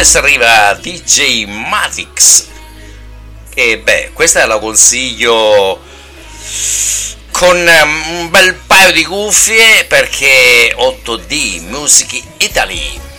adesso arriva DJ Matix. E beh, questa la consiglio con un bel paio di cuffie perché 8D Music Italy.